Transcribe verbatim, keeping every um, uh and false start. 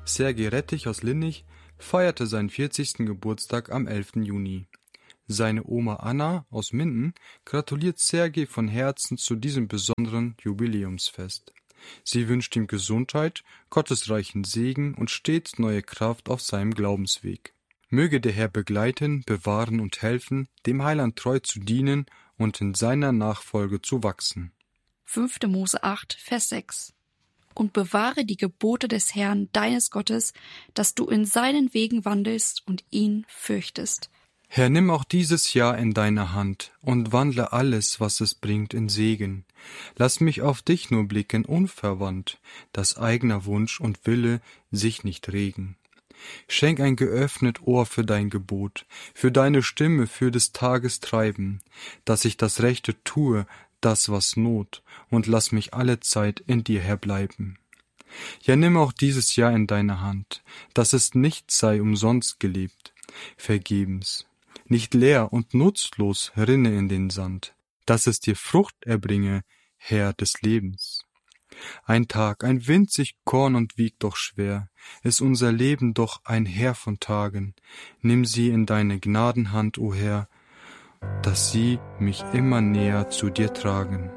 Sergei Rettich aus Linnich feierte seinen vierzigsten Geburtstag am elften Juni. Seine Oma Anna aus Minden gratuliert Sergei von Herzen zu diesem besonderen Jubiläumsfest. Sie wünscht ihm Gesundheit, gottesreichen Segen und stets neue Kraft auf seinem Glaubensweg. Möge der Herr begleiten, bewahren und helfen, dem Heiland treu zu dienen und in seiner Nachfolge zu wachsen. fünfte Mose acht, Vers sechs. Und bewahre die Gebote des Herrn, deines Gottes, dass du in seinen Wegen wandelst und ihn fürchtest. Herr, nimm auch dieses Jahr in deine Hand und wandle alles, was es bringt, in Segen. Lass mich auf dich nur blicken, unverwandt, dass eigener Wunsch und Wille sich nicht regen. Schenk ein geöffnet Ohr für dein Gebot, für deine Stimme, für des Tages Treiben, dass ich das Rechte tue, das was Not, und lass mich alle Zeit in dir herbleiben. Ja, nimm auch dieses Jahr in deine Hand, dass es nicht sei umsonst gelebt, vergebens, nicht leer und nutzlos rinne in den Sand, dass es dir Frucht erbringe, Herr des Lebens. Ein Tag, ein winzig Korn und wiegt doch schwer, ist unser Leben doch ein Heer von Tagen. Nimm sie in deine Gnadenhand, o Herr, dass sie mich immer näher zu dir tragen.